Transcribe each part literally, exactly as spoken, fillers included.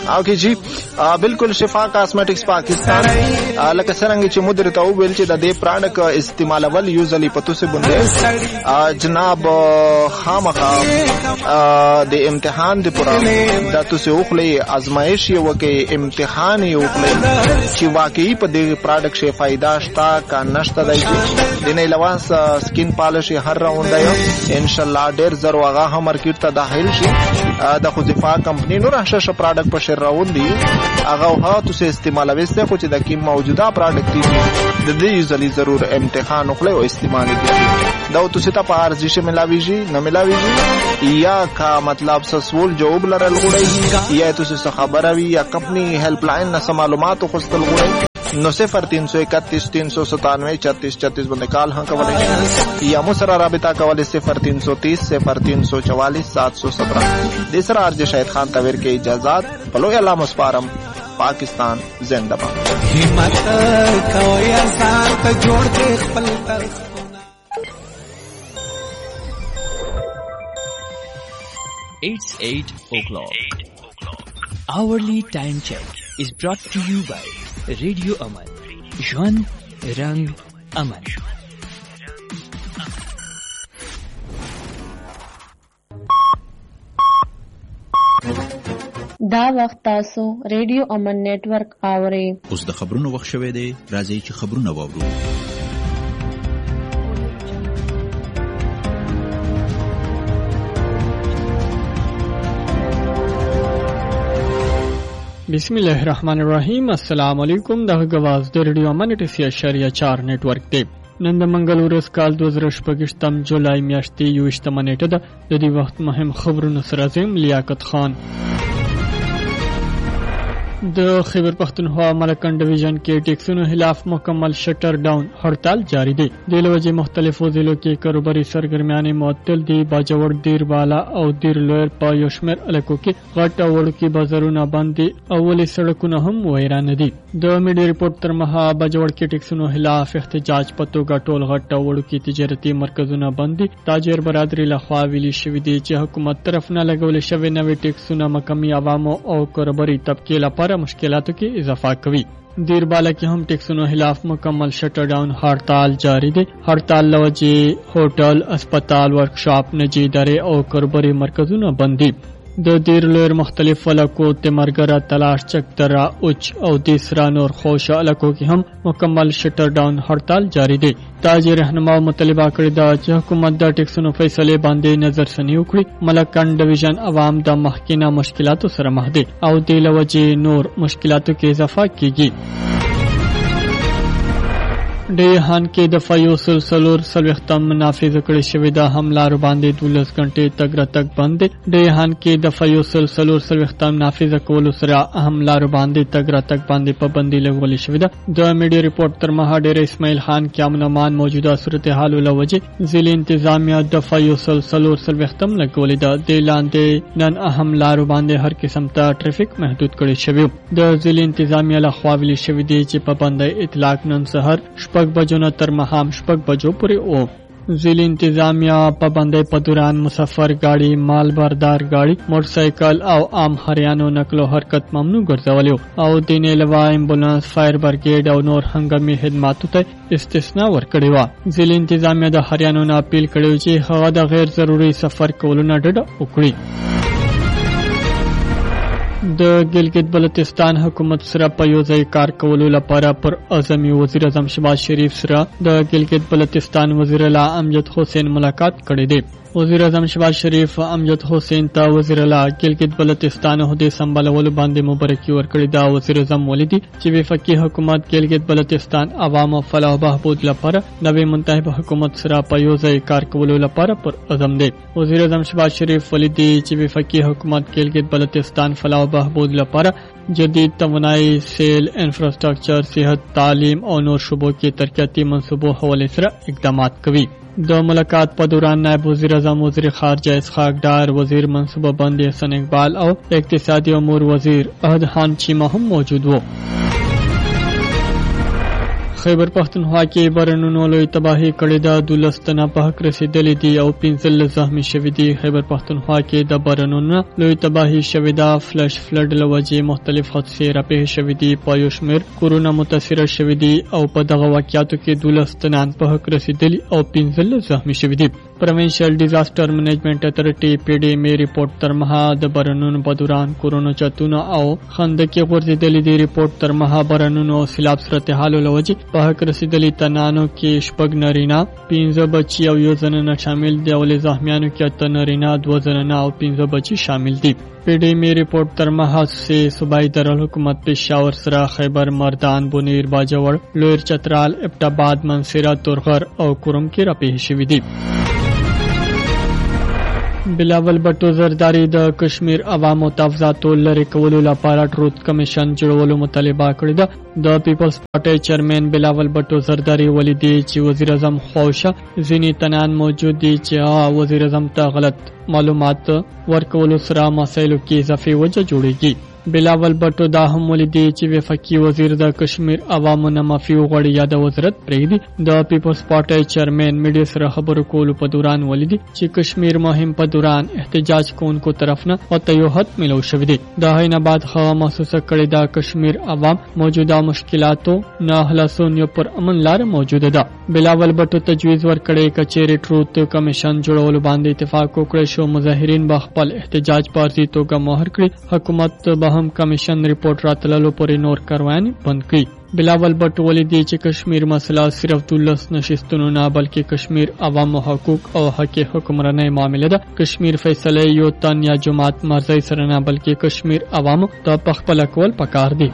اوکې جی بالکل شفا کاسمیټکس پاکستان لکه څنګه چې مدیر ته ویل چې د دې پروډکټ استعمالول یوزلی پتو سه بنده جناب خامخا د امتحان د پروګرام د تاسو وکړي آزمائش یو کې امتحان یو وکړي چې واقعي په دې پروډکټ شي فائدہ شتا کا نشته دی د نه لواس سکین پالش هر راوند دی ان شاء الله ډیر زر واغه هم مارکیټ ته داخل شي د خزفا کمپنی نور هشه پروډکټ په شر راوند دی هغه ها تاسو استعمالوي څه خو چې د کی موجوده پروډکټ دی د دې ځلې ضرور امتحان وکړي او استعمال کړئ دا تاسو ته په ارزش ملاويږي نه ملاويږي یا کا مطلب سسول جواب لرل غوړي یا تاسو خبره وي یا کمپنی هیلپ لاین نه معلومات خو ستل غوړي نو صفر تین سو اکتیس تین سو ستانوے چتیس چتیس بندے کال ہاں کولے یا مسرا رابطہ کولے صفر تین سو تیس صفر تین سو چوالیس سات سو سترہ دیسرا آرج شاہد خان تویر کے اجازات پلو اللہ مسپارم پاکستان زندہ باد ہمت کوئی آسان کا جوڑ کے خپل It's eight o'clock. Hourly time check is brought to you by Radio Aman. Jwan Rang Aman. دا وخت تاسو ریډیو امن نیټورک اورئ. اوس د خبرونو وخت شوه دی. راځئ چې خبرونه واورو. بسم الله الرحمن الرحیم. السلام علیکم. د غواز د ریډیو امن اټسی اشاریه چار نیټورک دی. نن د منګل ورځ کال دوه زره شپږم جولای میاشتې یوویشتمه نیټه ده. د دې وخت مهم خبرونه سره زم لیاقت خان. د خیبر پختونخوا ملکن ډیویژن کې ټیکسونو خلاف مکمل شټر ډاون هړتال جاری دی. د لوجه مختلفو ضلعو کې کاروباري سرګرمیانې معطل دي. باجوړ، دیر بالا او دیر لویر په یو شمېر علاقو کې غټ او وړوکي بازارونه بند دي او ولې سړکونه هم ویران دي. د میډیا رپورټ تر مها باجوړ کې ټیکسونو خلاف احتجاج په توګه ټول غټ او وړوکي تجارتي مرکزونه بند دي. تاجر برادری لخوا ویلي شوی دی چې حکومت طرف نه لګول شوی نوې ټیکسونه مقامي عوامو او کاروباري طبقې لپاره مشکلاتو کې اضافه کوي. دیر بالا کې هم ټیکسونو خلاف مکمل شټر ډاون هړتال جاری دی. هړتال لوجه هوټل، اسپیټال، ورکشاپ، نجی ادارې او کاروباري مرکزونه بند دي. د دیر لویر مختلف علاقو تمرګره، تلاش، چکدره، اوچ او دیسرا نور خوش علاقو کې هم مکمل شټر ډاون هړتال جاری دی. تاجر رهنما مطالبه کړې ده چې حکومت د ټیکسونو فیصله باندې نظر ثاني وکړي. ملکن ډیویژن عوام د مخکینه مشکلاتو سره مخ دي او د لوجه نور مشکلاتو کې اضافه کیږي. ډیهان کې د فیوسل سلور سلوختم نافذ کړی شوی د حملارو باندې دولس غنټې تګ راتګ بند دی. ډیهان کې د فیوسل سلور سلوختم نافذ کولو سره حملارو باندې تګ راتګ باندې پابندي لګول شوې ده. د میډیا رپورټ تر مها ډیر اسماعیل خان کې امن امان موجوده صورتحال لوجه ضلع انتظامیه د فیوسل سلور سلوختم لګولې ده. د لاندې نن حملارو باندې هر قسم ته ټریفیک محدود کړی شوی. د ضلع انتظامیه لخوا ویلي شوی دی چې پابندي اطلاق نن سحر شپږ بجو نه تر ماښام شپږ بجو پورې او ضلع انتظامیه پابندۍ په دوران مسافر گاڑی، مال بردار گاڑی، موټر سایکل او عام خریانو نقل و حرکت ممنوع ګرځولي او د دې علاوه امبولانس، فایر برګیډ او نور هنګامي خدماتو ته استثناء ورکړې وه. ضلع انتظامیه د خریانو نه اپیل کړی چې هغه د غیر ضروري سفر کولو نه ډډه وکړي. د ګلګت بلتستان حکومت سره په یو ځای کار کولو لپاره پر اعظمي وزیر اعظم شهباز شریف سره د ګلګت بلتستان وزیر اعلی امجد حسین ملاقات کړې ده. وزیر اعظم شهباز شریف امجد حسین ته وزیر اعلی ګلګت بلتستان عہدې سمبالولو باندې مبارکي ورکړې ده. وزیر اعظم ولیدي چې وفاقي حکومت ګلګت بلتستان عوام او فلاح او بهبود لپاره نوې منتخب حکومت سره په یو ځای کار کولو لپاره پر عزم دی. وزیر اعظم شهباز شریف ولیدي چې وفاقي حکومت ګلګت بلتستان فلاح او بهبود لپاره جدید توانائی، سیل، انفراسټرکچر، صحت، تعلیم او نور شعبو کې ترقیاتي منصوبو حوالې سره اقدامات کوي. د ملاقات په دوران نائب وزیر اعظم، وزیر خارجه اسحاق ډار، وزیر منصوبه بندی حسن اقبال او اقتصادي امور وزیر احد خان چیمه هم موجود وو. خیبر پښتونخوا کې بارانونو لوی تباهي کړې ده. دولس تنه په حق رسېدلي دي او پنځلس زخمي شوي دي. خیبر پښتونخوا کې د بارانونو لوی تباهي شوې ده. فلش فلډ له وجې مختلف حادثې راپېښې شوې دي. په یو شمېر کورونه متاثره شوي دي او په دغه واقعاتو کې دولس تنان په حق رسېدلي او پنځلس زخمي شوي دي. پروینشل ډیزاستر منیجمنٹ اتھارټي پی ډي مې ریپورت تر مها د بارانونو په دوران کورونو چتونه او خندقې غورځېدلې دي. ریپورت تر مها بارانونو او سیلاب صورتحالو له وجې په حق رسېدلي تنانو کې شپږ نارینه، پنځه بچي او یو زنانه شامل دي او له زخمیانو کې اته نارینه، دوه زنانه او پنځه بچي شامل دي. پی ډي مې ریپورت تر مها سے صوبایي دارالحکومت پېښور سره خیبر، مردان، بونیر، باجوړ، لویر چترال، ابټاباد، منصیره، تورغر او کورم کې راپېښې شوي دي. بلاول بټو زرداری د کشمیر عوامو تفاوضاتو لرې کولو لپاره ټروت کمیشن جوړولو مطالبه کړې ده. د پیپلز پارټي چیرمن بلاول بټو زرداری ولیدي چې وزیر اعظم خوښه ځینې تنان موجود دي چې وزیر اعظم ته غلط معلومات ورکولو سره مسایلو کې اضافي وجه جوړیږي. بلاول بټو دا هم ولیدي چې وفاقي وزیر د کشمیر عوامو نه معافي وغواړي یا د وزارت پرېږدي. د پیپلز پارټي چیرمن میډیا سره خبرو کولو په دوران ولیدي چې کشمیر مهم په دوران احتجاج کوونکو طرف نه وتیوحت ملو شوی دی. دا هینا بعد خو محسوسه کړی دا کشمیر عوام موجوده مشکلاتو نه خلاصون یو پر امن لار موجوده ده. بلاول بټو تجویز ورکړی کچېری ټروت کمیشن جوړولو باندې اتفاق وکړي شو مظاهرین به خپل احتجاج پارځي توګه مهر کړي. حکومت به هم کمیشن ریپورت راتللو پورې نور کاروانی بند کړي. بلاول بټو ولیدي چې کشمیر مسله صرف دولس نشستونو نه بلکې کشمیر عوامو حقوق او حق حکمرانۍ معامله ده. کشمیر فیصله یو تن یا جماعت مرزي سره نه بلکې کشمیر عوامو ته پخپل کول پکار دي.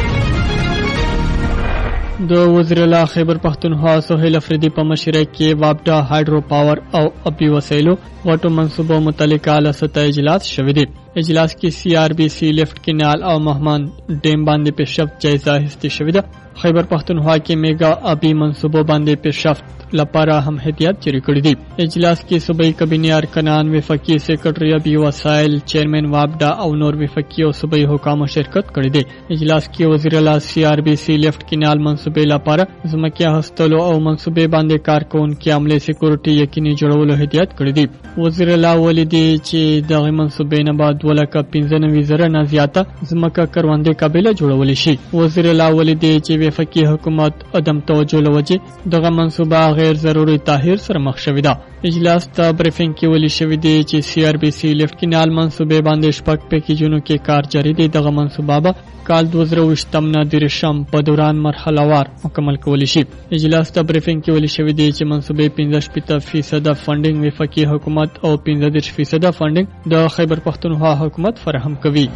د وزیر اعلی خیبر پښتونخوا سهیل افریدي په مشرۍ کې وابډا هایډرو پاور او ابي وسایلو واټو منصوبو متعلق اعلی سطحي اجلاس شوی دی. اجلاس کې سی آر بي سی لیفت کینال او مهمان ډیم باندې پیشرفت جایزه اخیستل شوې ده. خیبر پښتونخوا کې میگا ابي منصوبو باندې پیشرفت لپاره هم هدایت جاری کړی دي. اجلاس کې صوبایي کابینه ارکانان، وفاقي سیکرټري ابي وسایل، چیرمن وابډا او نور وفاقي او صوبایي حکام شرکت کړی دي. اجلاس کې وزیر اعلی سی آر بي سی لیفت کینال منصوبې لپاره ځمکې هستلو او منصوبې باندې کارکونکو عملي سکیورټي یقیني جوړولو هدایت کړی دي. وزیر اعلی ولیدي چې دغه منصوبې نه بعد ولکه پنځه نوي زره نه زیاته ځمکه کروندې قابلیت جوړول شي. وزیر اعلی ولیدي چې وفاقي حکومت عدم توجه لوجه دغه منصوبه غیر ضروري تاخير سره مخ شوې ده. اجلاس ته بریفینګ کې ویل شوې دي چې سی آر بي سی لیفت کینال منصوبې باندې شپږ پیکیجونو کې کار جاری دی. دغه منصوبه به کال دوه زره اووه نه د رشم په دوران مرحله وار مکمل کول شي. اجلاس ته بریفینګ کې ویل شوې دي چې منصوبې پنځه شپږ فیصد فنډینګ وفاقي حکومت او پنځه دېرش فیصد فنډینګ د خیبر پښتونخوا حکومت فراهم کوي.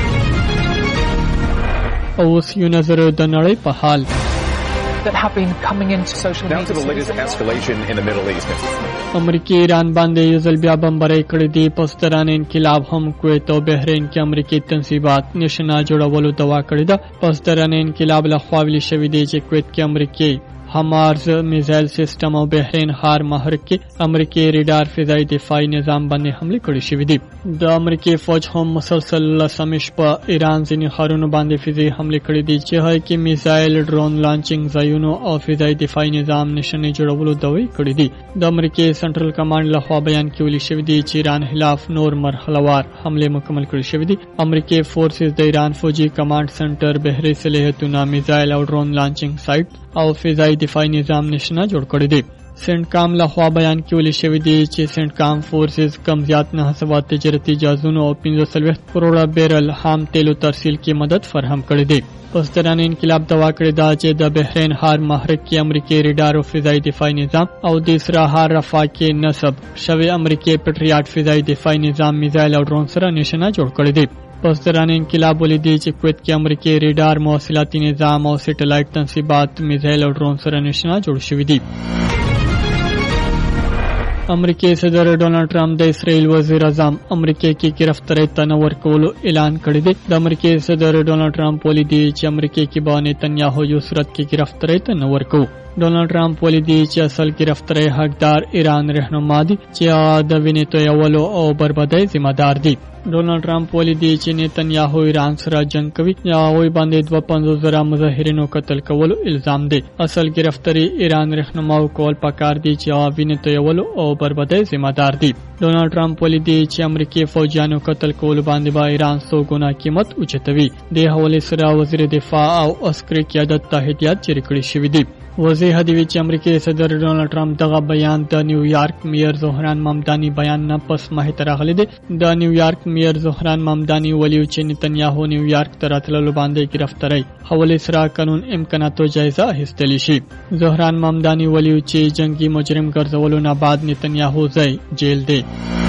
او اوس یو نظر د نړۍ په حال. That have been coming into social media. Now to the latest escalation in the Middle East. امریکای ایران باندې یو ځل بیا بمبارۍ کړې دي. پس دران انقلاب هم کویت او بحرین کې امریکایي تنصیبات نشنا جوړولو دوا کړې ده. پس دران انقلاب له خوا ویل شوې دي چې کویت کې امریکایي همارز میزایل سیستم او بحرین هار محرک کې امریکایي ریډار فضایي دفاعي نظام باندې حمله کړې شوې دي. د امریکایي فوج هم مسلسل لسمش په ایران ځینې ښارونو باندې فضایي حمله کړې دي چې هغه کې میزایل، ډرون لانچینګ ځایونو او فضایي دفاعي نظام نشانه جوړولو دوی کړې دي. د امریکایي سنټرل کمانډ لخوا بیان کې ویل شوی دی چې ایران خلاف نور مرحله وار حمله مکمل کړې شوې دي. امریکایي فورسز د ایران فوجي کمانډ سنټر، بحري صلاحیتونه، میزایل او ډرون لانچینګ سایت او فضایي دفاعي نظام نشانه جوړ کړی دی. سنټ کام لخوا بیان کې ویل شوی دی چې سنټ کام فورسز کم زیات نه سوا تجارتي جهازونو او پنځه سلويخت کروڑه بیرل خام تیلو ترسیل کې مدد فراهم کړی دی. پس دران انقلاب دوا کړی دا چې د بحرین هار محرک کې امریکایي ریډار او فضایي دفاعي نظام او د اسرا هار رفا کې نصب شوی امریکایي پټریاټ فضایي دفاعي نظام میزایل او ډرون سره نشانه جوړ کړی دی. پس دران انقلاب ولیدي چې کویت کې امریکایي ریډار، مواصلاتي نظام او سټلایټ تنصیبات میزایل او ډرون سره نشانه جوړ شوی دي. امریکایي صدر ډونالډ ټرمپ د اسرائیل وزیر اعظم امریکا کې گرفتاری ته نه ورکولو اعلان کړی دی. د امریکایي صدر ډونالډ ټرمپ ولیدي چې امریکا کې به نتنیاهو یو صورت کې گرفتاری ته نه ورکو. ډونالډ ټرمپ ولیدي چې اصل گرفتاری حقدار ایران رهنما دي چې د وینې تویولو او بربادۍ ذمہ دار دي. ډونالډ ټرمپ ولیدي چې نتنیاهو ایران سره جنگ کوي یا هغوی باندې دوه پنځوس زره مظاهرینو قتل کولو الزام دی. اصل گرفتاری ایران رهنماو کول پکار دي چې هغه وینې تویولو او بربادۍ ذمہ دار دي. ډونالډ ټرمپ ولیدي چې امریکای فوجیانو قتل کول باندې با ایران سو ګنا قیمت اوچتوي. د حواله سره وزیر دفاع او عسکري قیادت ته هدایت جاری کړی شوی دی. وضاحت دی چې امریکای صدر ډونالډ ټرمپ دغه بیان د نیویارک میئر زهران ممداني بیان نه پس مخې ته راغلی دی. د نیویارک میئر زهران ممداني ولیو چې نتنیاهو نیویارک ته راتللو باندې گرفتاری حواله سره قانون امکاناتو جایزه اخیستلی شي. زهران ممداني ولیو چې جنگي مجرم ګرځولو نه بعد نتنیاهو ځای جیل دی.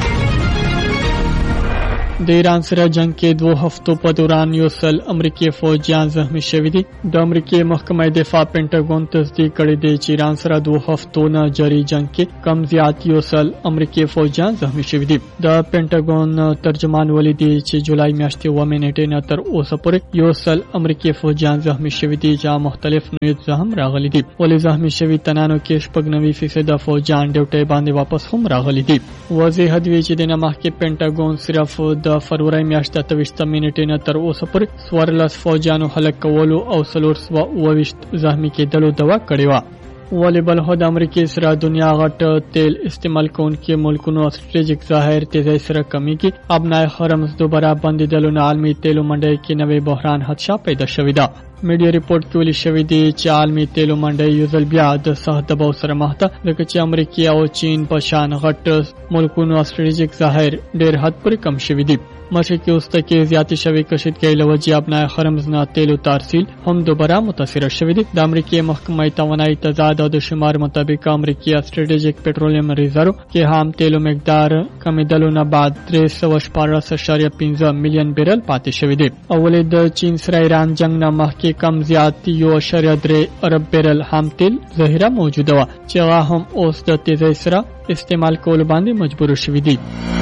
د ایران سره جنگ کې دوه هفتو په دوران یو سل امریکای فوجیان زخمی شوي دي. د امریکای محکمه دفاع پینټاګون تصدیق کړی دی چې ایران سره دوه هفتو نه جاری جنگ کې کم زیات یو سل امریکای فوجیان زخمی شوي دي. د پینټاګون ترجمان ولیدي چې جولای میاشتې اوه نیټې نه تر اوسه پورې یو سل امریکای فوجیان زخمی شوي دي چې مختلف نوع زخم راغلي دي. ولې زخمی شوي تنانو کې شپږ نوي فیصد فوجیان ډیوټي باندې واپس هم راغلي دي. واضح دی چې د نمخ کې پینټاګون صرف د فروری میاشتې ته وشته منټې نه تر اوسه پورې څوارلس فوجیانو هلاک کولو او څلور سوه اوه ویشت زخمي کېدلو دعا کړې وه. ولې بل خو د امریکای سره دنیا غټ تیل استعمال کوونکي ملکونو استراتیژیک ظاهر تیزی سره کمی کې ابنای خرمز دوباره بندیدلو نه عالمي تیلو منډۍ کې نوې بحران خدشه پیدا شوې ده. میډیا ریپورت کې ویل شوی دی چې عالمي تیلو منډۍ یو ځل بیا د سخت دباو سره مخ ده ځکه چې امریکا او چین په شان غټ ملکونو استراتیژیک ظاهر ډېر حد پورې کم شوی دی. مشرقي وسطه کې زیاتې شوی کشیدګۍ له وجې ابنای خرمز نه تیلو تارسیل هم دوباره متاثره شوی دی. د امریکای محکمه توانایي تضاد او د شمار مطابق امریکای استراتیژیک پټرولیم ریزرو کې هم تیلو مقدار کمیدلو نه بعد درې سوه شپاړس اعشاریه پنځه میلیون بیرل پاتې شوی دی. اولې د چین سره ایران جنگ نه مخکې کم زیات یو اعشاریه درې ارب بیرل هم تیل ذخیره موجوده وه چې هغه هم اوس د تیزۍ سره استعمال کولو باندې مجبور شوي دي.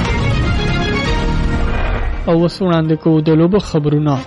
او اوس وړاندې کوو د لوبو خبرونه.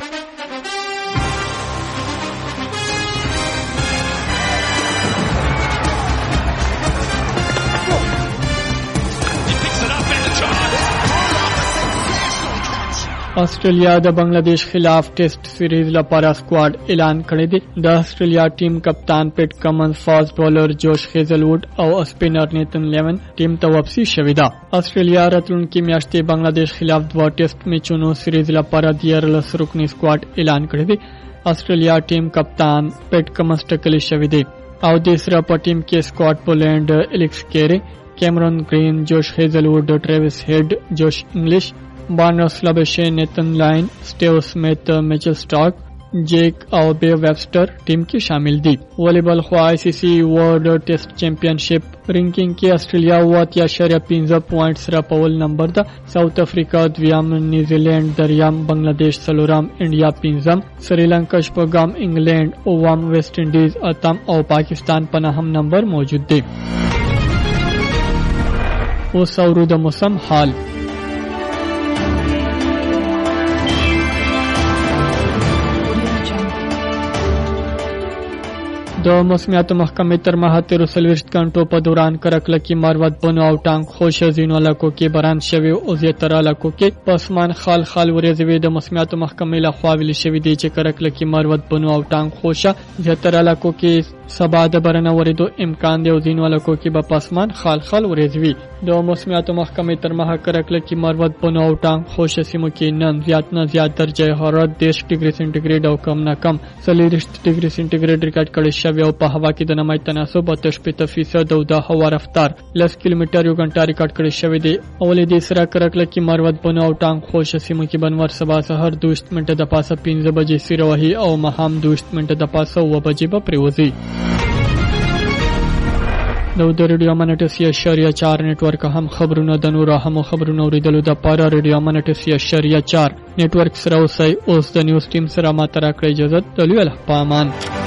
آسټرالیا د بنگلاديش خلاف ټیسټ سیریز لپاره سکواډ اعلان کړی دی. د آسټرالیا ټیم کپتان پیټ کمنز، فاست بولر جوش هیزلوډ او سپینر نیتن لیون ټیم ته واپسی شوې ده. آسټرالیا راتلونکي میاشتې بنگلاديش خلاف دوه ټیسټ میچونو سیریز لپاره دیارلس رکنی سکواډ اعلان کړی دی. آسټرالیا ټیم کپتان پیټ کمنز ټاکلی شوی دی او د سره په ټیم کې سکاٹ پولینډ، الیکس کیری، کیمرون گرین، جوش هیزلوډ، ټریویس هیډ، جوش انګلیش، بارنس لبشین، نیتن لائن، سټیو سمیت، میچل سٹارک، جیک او بے ویبسٹر ټیم کې شامل دي. والیبال خو آئی سی سی ورلډ ټیسټ چیمپیونشپ رینکینګ کې آسټرالیا اوه اتیا اعشاریه پنځه پوینټ سره په اول نمبر ده. ساوث افریقا دویم، نیوزیلینډ دریم، بنگلاديش څلورم، انډیا پنځم، سریلانکا شپږم، انګلینډ اووم، ویسټ انډیز اتم او پاکستان په نهم نمبر موجود دي. اوس اورو د موسم حال. د موسمیاتو محکمې تر مهال تیرو څلوېښت غنټو په دوران کرکلکي، مروت، بنو او ټانک خوشه ځینو علاقو کې باران شوی او زیاتره علاقو کې په اسمان خال خال ورېځې وې. د موسمیاتو محکمې لخوا ویل شوي دي چې کرکلکي، مروت، بنو او ټانک خوشه زیاتره علاقو کې سبا د باران ورېدو امکان دی او ځینو علاقو کې به په اسمان خال خال ورېځې وي. د موسمیاتو محکمې تر مهال کرکلکي، مروت، بنو او ټانک خوشه سیمو کې نن زیات نه زیات درجه حرارت دېرش ډیګري سنټیګریډ او کم نه کم څلېرویشت ډیګري سنټیګریډ ریکارډ کړی شوی او په هوا کې د نمی تناسب اته شپېته فیصد او د هوا رفتار لس کیلومتر یو غنټه ریکارډ کړی شوی دی. اولې دې سره کرکلکي، مروت، بنو او ټانک خوشه سیمو کې بنور سبا سهار دوه منټه د پاسه پنځه بجې سیره وهي او ماښام دوه منټه د پاسه اوه بجې به پریوځي. د ریډیو امانت سی اشاریه چار نیټورک هم خبرونه د نور هم خبرونه اوریدلو د پاره ریډیو امانت سی اشاریه چار نیټورک سره اوسئ. اوس د نیوز ټیم سره ماته راکړئ اجازه. د لوی الله په امان.